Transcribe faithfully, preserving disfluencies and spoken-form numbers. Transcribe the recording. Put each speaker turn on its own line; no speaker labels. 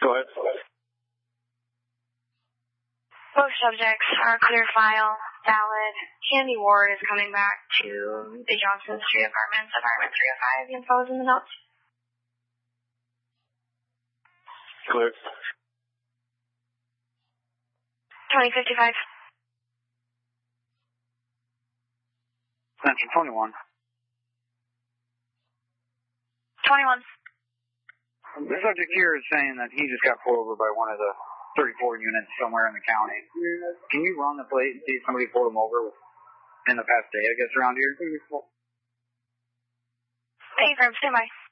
Go ahead.
Both subjects are clear file, valid. Candy Ward is coming back to the Johnson Street Apartments, apartment three oh five. The info is in the notes.
Clear.
twenty fifty-five.
Attention twenty-one.
twenty-one.
The subject here is saying that he just got pulled over by one of the thirty-four units somewhere in the county. Can you run the plate and see if somebody pulled him over in the past day, I guess, around here?
Thank you, stand by.